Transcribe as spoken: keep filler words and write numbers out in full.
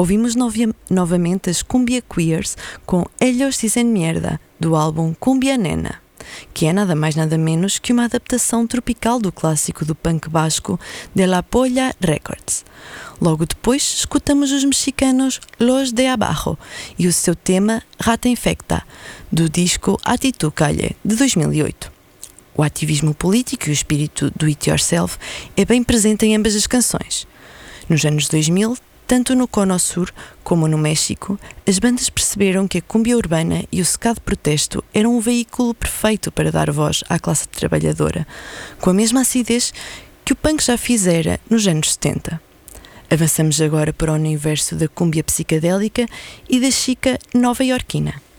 ouvimos novia- novamente as Cumbia Queers com Ellos Dicen Mierda, do álbum Cumbia Nena, que é nada mais nada menos que uma adaptação tropical do clássico do punk basco de La Polla Records. Logo depois, escutamos os mexicanos Los de Abajo e o seu tema Rata Infecta, do disco Actitud Calle, de dois mil e oito. O ativismo político e o espírito do it yourself é bem presente em ambas as canções. Nos anos dois mil, tanto no Cono Sur como no México, as bandas perceberam que a cumbia urbana e o ska de protesto eram um veículo perfeito para dar voz à classe trabalhadora, com a mesma acidez que o punk já fizera nos anos setenta. Avançamos agora para o universo da cumbia psicadélica e da chica nova-iorquina.